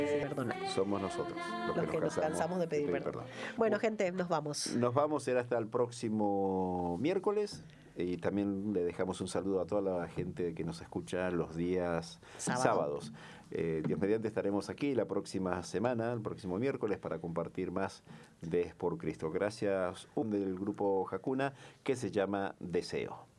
perdonar. Somos nosotros Los que nos cansamos de pedir perdón. Bueno, gente, nos vamos. Nos vamos, será hasta el próximo miércoles. Y también le dejamos un saludo a toda la gente que nos escucha los días sábados. Dios mediante estaremos aquí la próxima semana, el próximo miércoles, para compartir más de Es por Cristo. Gracias, del grupo Hakuna, que se llama Deseo.